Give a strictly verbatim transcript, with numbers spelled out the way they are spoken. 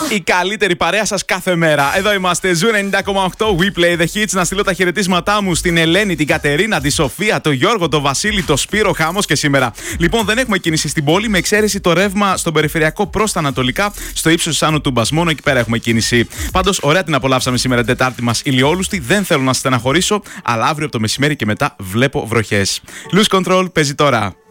Η καλύτερη παρέα σας κάθε μέρα. Εδώ είμαστε, Ζου ενενήντα κόμμα οκτώ, We Play the Hits. Να στείλω τα χαιρετίσματά μου στην Ελένη, την Κατερίνα, τη Σοφία, τον Γιώργο, τον Βασίλη, τον Σπύρο. Χάμος και σήμερα. Λοιπόν, δεν έχουμε κίνηση στην πόλη, με εξαίρεση το ρεύμα στον περιφερειακό προς τα ανατολικά, στο ύψος της Άνω Τούμπας. Μόνο εκεί πέρα έχουμε κίνηση. Πάντως, ωραία την απολαύσαμε σήμερα την Τετάρτη μας ηλιόλουστη. Δεν θέλω να στεναχωρήσω, αλλά αύριο από το μεσημέρι και μετά βλέπω βροχές. Lose Control παίζει τώρα.